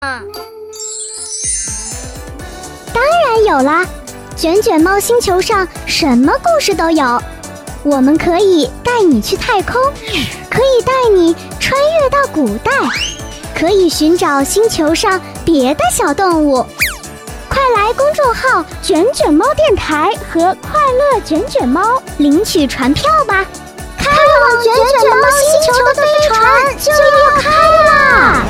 当然有啦，卷卷猫星球上什么故事都有。我们可以带你去太空，可以带你穿越到古代，可以寻找星球上别的小动物。快来公众号卷卷猫电台和快乐卷卷猫领取船票吧，开往卷卷猫星球的飞船就要开啦！